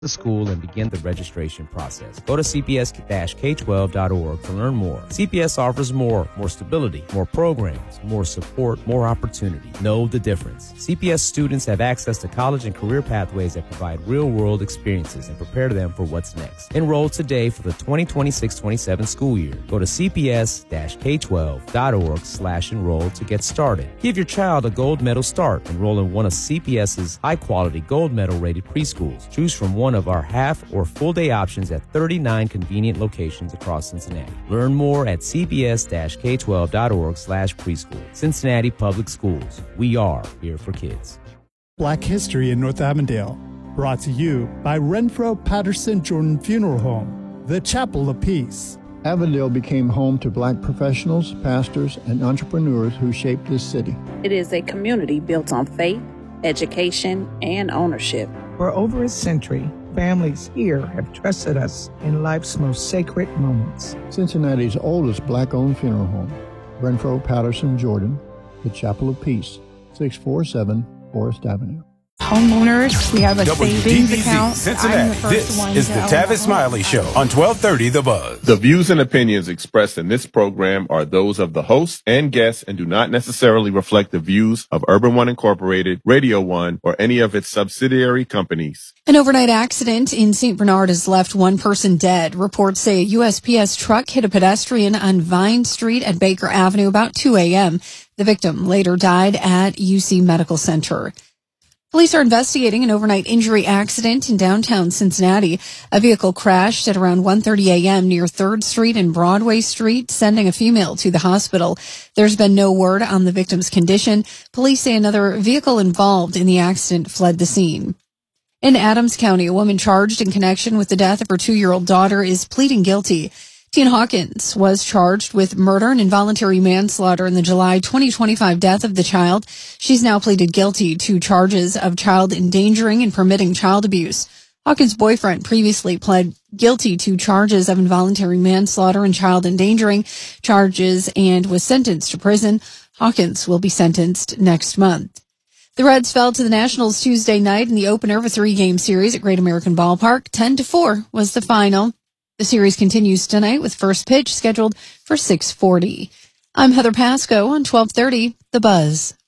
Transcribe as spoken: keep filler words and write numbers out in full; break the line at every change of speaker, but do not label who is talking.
the school and begin the registration process. Go to c p s dash k twelve dot org to learn more. C P S offers more, more stability, more programs, more support, more opportunity. Know the difference. C P S students have access to college and career pathways that provide real-world experiences and prepare them for what's next. Enroll today for the twenty twenty-six twenty-seven school year. Go to c p s dash k twelve dot org slash enroll to get started. Give your child a gold medal start. Enroll in one of CPS's high-quality gold medal-rated preschools. Choose from one of our half or full day options at thirty-nine convenient locations across Cincinnati. Learn more at c p s dash k twelve dot org slash preschool. Cincinnati Public Schools. We are here for kids.
Black History in North Avondale. Brought to you by Renfro Patterson Jordan Funeral Home, the Chapel of Peace.
Avondale became home to black professionals, pastors, and entrepreneurs who shaped this city.
It is a community built on faith, education, and ownership.
For over a century, families here have trusted us in life's most sacred moments.
Cincinnati's oldest black-owned funeral home, Renfro Patterson Jordan, the Chapel of Peace, six forty-seven Forest Avenue.
Homeowners, we have a
W D B
savings
Z
account.
Cincinnati. This is the Tavis Smiley Show on twelve thirty The Buzz.
The views and opinions expressed in this program are those of the host and guests and do not necessarily reflect the views of Urban One Incorporated, Radio One, or any of its subsidiary companies.
An overnight accident in Saint Bernard has left one person dead. Reports say a U S P S truck hit a pedestrian on Vine Street at Baker Avenue about two a.m. The victim later died at U C Medical Center. Police are investigating an overnight injury accident in downtown Cincinnati. A vehicle crashed at around one thirty a.m. near third Street and Broadway Street, sending a female to the hospital. There's been no word on the victim's condition. Police say another vehicle involved in the accident fled the scene. In Adams County, a woman charged in connection with the death of her two-year-old daughter is pleading guilty. Tina Hawkins was charged with murder and involuntary manslaughter in the July twenty twenty-five death of the child. She's now pleaded guilty to charges of child endangering and permitting child abuse. Hawkins' boyfriend previously pled guilty to charges of involuntary manslaughter and child endangering charges and was sentenced to prison. Hawkins will be sentenced next month. The Reds fell to the Nationals Tuesday night in the opener of a three-game series at Great American Ballpark. ten to four was the final. The series continues tonight with first pitch scheduled for six forty. I'm Heather Pasco on twelve thirty The Buzz.